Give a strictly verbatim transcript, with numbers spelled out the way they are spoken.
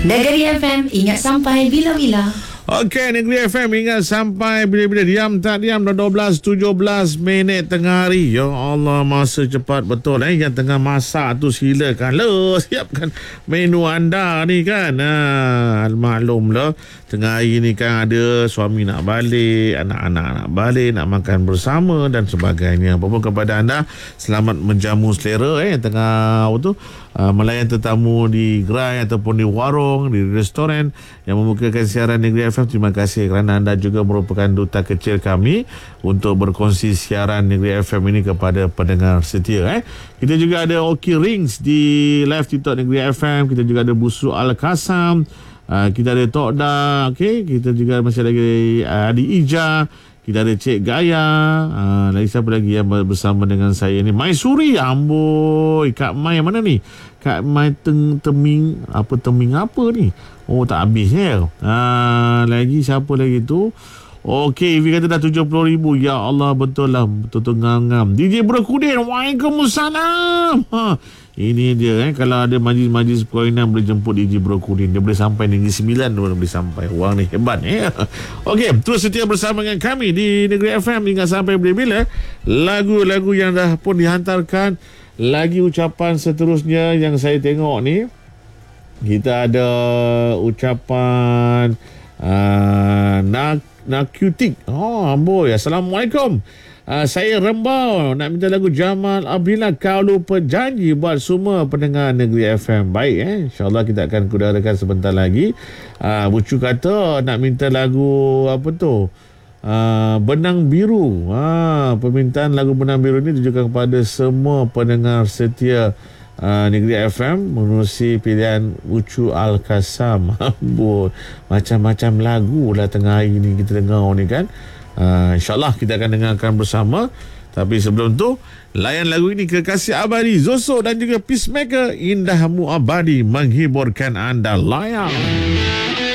Negeri F M, ingat sampai bila-bila. Okey, Negeri F M ingat sampai bila-bila. Diam tak diam dah dua belas tujuh belas minit tengah hari. Ya Allah, masa cepat betul eh. Yang tengah masak tu silakan lo siapkan menu anda ni kan. Ha, maklumlah tengah hari ni kan ada suami nak balik, anak-anak nak balik, nak makan bersama dan sebagainya. Apa pun kepada anda, selamat menjamu selera eh tengah apa tu uh, melayan tetamu di gerai ataupun di warung, di restoran yang membukakan siaran Negeri F M. Terima kasih kerana anda juga merupakan duta kecil kami untuk berkongsi siaran Negeri F M ini kepada pendengar setia eh. Kita juga ada Oki Rings di live TikTok Negeri F M. Kita juga ada Busu Al-Kasam. Uh, kita ada Tok Da, okay? Kita juga masih lagi uh, Adi Ija. Kita ada Cik Gaya. Uh, lagi siapa lagi yang bersama dengan saya ni? Mai Suri. Amboi, Kak Mai mana ni? Kak Mai teng teming apa teming apa ni? Oh, tak habis ya. Uh, lagi siapa lagi tu? Okey, V kata dah tujuh puluh ribu. Ya Allah, betul lah. Betul-betul ngam-ngam. D J Brodin, waalaikumsalam. Ha, ini dia eh. Kalau ada majlis-majlis perkahwinan boleh jemput D J Brodin. Dia boleh sampai Negeri Sembilan. Dia boleh sampai. Wang ni hebat eh. Okey, terus setia bersama dengan kami di Negeri F M hingga sampai bila-bila. Lagu-lagu yang dah pun dihantarkan. Lagi ucapan seterusnya yang saya tengok ni. Kita ada ucapan uh, nak Nakutik. Oh, amboi. Assalamualaikum. Uh, saya Rembau nak minta lagu Jamal Abdillah, Kau Lupa Janji buat semua pendengar Negeri F M. Baik eh. InsyaAllah kita akan kudarakan sebentar lagi. Uh, Bucu kata nak minta lagu apa tu? Uh, Benang Biru. Uh, permintaan lagu Benang Biru ni ditujukan kepada semua pendengar setia Uh, Negeri F M menerusi pilihan Ucu Al-Kasam. Macam-macam lagu lah tengah hari ni kita dengar ni kan. uh, InsyaAllah kita akan dengarkan bersama. Tapi sebelum tu, layan lagu ini Kekasih Abadi Zoso dan juga Peacemaker. Indahmu Abadi menghiburkan anda. Layan.